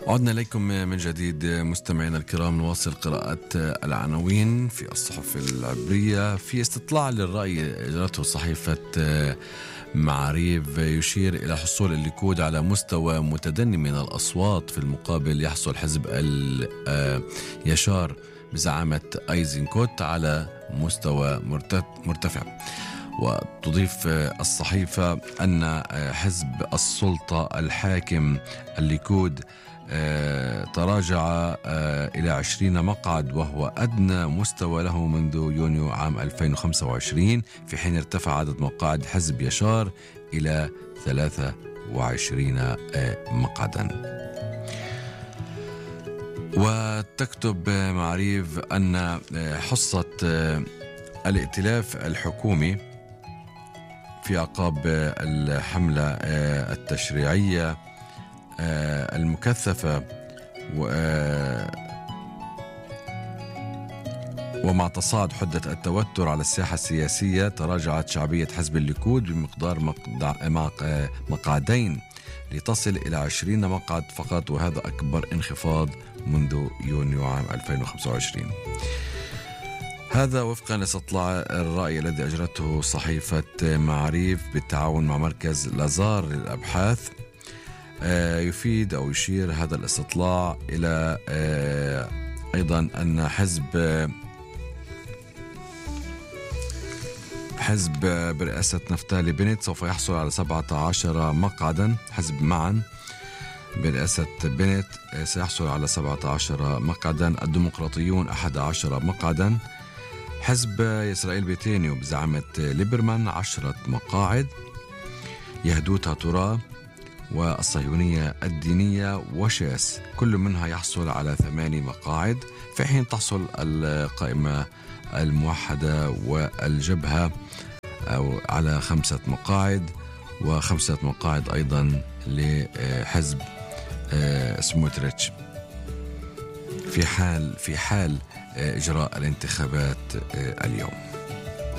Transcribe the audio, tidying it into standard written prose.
عدنا إليكم من جديد مستمعينا الكرام، نواصل قراءة العناوين في الصحف العبرية. في استطلاع للرأي أجرته صحيفة معاريف يشير إلى حصول الليكود على مستوى متدني من الأصوات، في المقابل يحصل حزب اليشار بزعامة أيزنكوت على مستوى مرتفع. وتضيف الصحيفة أن حزب السلطة الحاكم الليكود تراجع إلى 20 مقعد، وهو أدنى مستوى له منذ يونيو عام 2025، في حين ارتفع عدد مقاعد حزب يشار إلى 23 مقعدا. وتكتب معاريف أن حصة الائتلاف الحكومي في أعقاب الحملة التشريعية المكثفة ومع تصاعد حدة التوتر على الساحة السياسية، تراجعت شعبية حزب الليكود بمقدار مقعدين لتصل إلى 20 مقعد فقط، وهذا أكبر انخفاض منذ يونيو عام 2025. هذا وفقا لاستطلاع الرأي الذي أجرته صحيفة معاريف بالتعاون مع مركز لازار للأبحاث. يفيد أو يشير هذا الاستطلاع إلى أيضا أن حزب برئاسة نفتالي بنت سوف يحصل على 17 مقعدا. حزب معا برئاسة بنت سيحصل على 17 مقعدا. الديمقراطيون 11 مقعدا. حزب إسرائيل بيتينيو بزعامة ليبرمان 10 مقاعد. يهدوت هاتورا والصهيونية الدينية وشاس كل منها يحصل على 8 مقاعد، في حين تحصل القائمة الموحدة والجبهة على 5 مقاعد، و5 مقاعد أيضا لحزب سموتريتش في حال إجراء الانتخابات اليوم.